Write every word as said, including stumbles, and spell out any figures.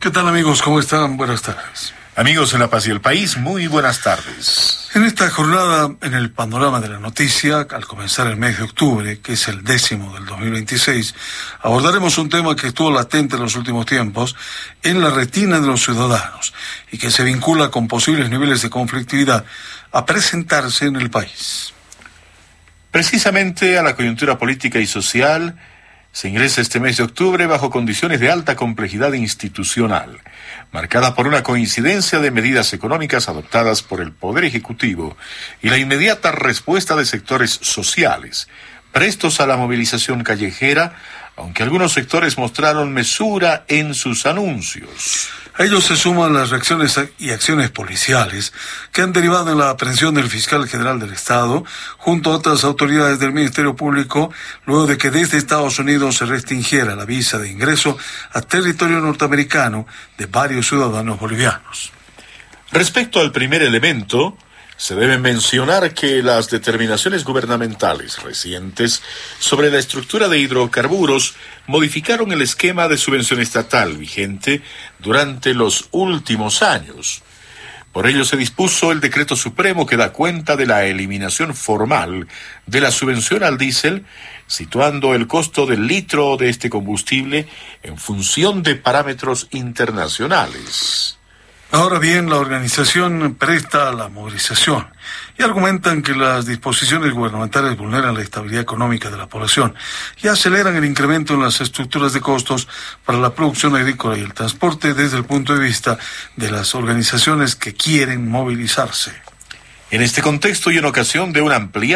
¿Qué tal, amigos? ¿Cómo están? Buenas tardes. Amigos en La Paz y el País, muy buenas tardes. En esta jornada, en el panorama de la noticia, al comenzar el mes de octubre, que es el décimo del dos mil veintiséis, abordaremos un tema que estuvo latente en los últimos tiempos en la retina de los ciudadanos y que se vincula con posibles niveles de conflictividad a presentarse en el país. Precisamente a la coyuntura política y social se ingresa este mes de octubre bajo condiciones de alta complejidad institucional, marcada por una coincidencia de medidas económicas adoptadas por el Poder Ejecutivo y la inmediata respuesta de sectores sociales, prestos a la movilización callejera, aunque algunos sectores mostraron mesura en sus anuncios. A ello se suman las reacciones y acciones policiales que han derivado en la aprehensión del fiscal general del Estado junto a otras autoridades del Ministerio Público luego de que desde Estados Unidos se restringiera la visa de ingreso a territorio norteamericano de varios ciudadanos bolivianos. Respecto al primer elemento, se debe mencionar que las determinaciones gubernamentales recientes sobre la estructura de hidrocarburos modificaron el esquema de subvención estatal vigente durante los últimos años. Por ello se dispuso el decreto supremo que da cuenta de la eliminación formal de la subvención al diésel, situando el costo del litro de este combustible en función de parámetros internacionales. Ahora bien, la organización presta a la movilización y argumentan que las disposiciones gubernamentales vulneran la estabilidad económica de la población y aceleran el incremento en las estructuras de costos para la producción agrícola y el transporte desde el punto de vista de las organizaciones que quieren movilizarse. En este contexto y en ocasión de una amplia